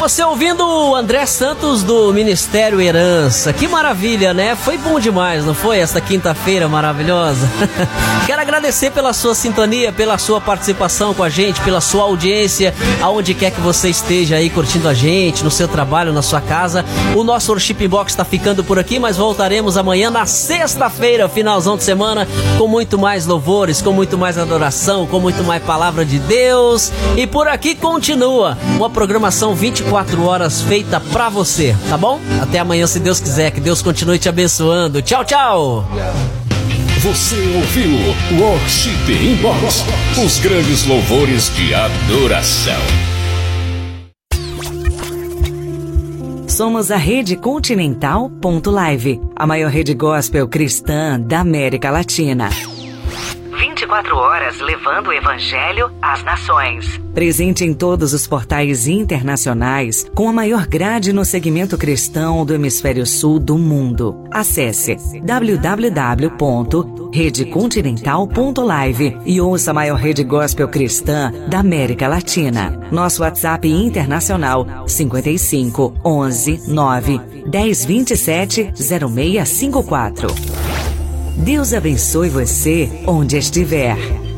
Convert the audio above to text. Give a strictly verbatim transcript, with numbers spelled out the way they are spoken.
você ouvindo o André Santos do Ministério Herança. Que maravilha, né? Foi bom demais, não foi? Esta quinta-feira maravilhosa. Quero agradecer pela sua sintonia, pela sua participação com a gente, pela sua audiência, aonde quer que você esteja aí curtindo a gente, no seu trabalho, na sua casa. O nosso Worship Box está ficando por aqui, mas voltaremos amanhã na sexta-feira, finalzão de semana, com muito mais louvores, com muito mais adoração, com muito mais palavra de Deus. E por aqui continua uma programação vinte e quatro horas feita pra você, tá bom? Até amanhã, se Deus quiser. Que Deus continue te abençoando. Tchau, tchau! Você ouviu Worship Inbox, os grandes louvores de adoração. Somos a Rede Continental ponto live, a maior rede gospel cristã da América Latina. vinte e quatro horas levando o Evangelho às nações. Presente em todos os portais internacionais, com a maior grade no segmento cristão do hemisfério sul do mundo. Acesse w w w ponto rede continental ponto live e ouça a maior rede gospel cristã da América Latina. Nosso WhatsApp internacional cinquenta e cinco, onze, nove, dez, vinte e sete, zero seis cinco quatro. Deus abençoe você onde estiver.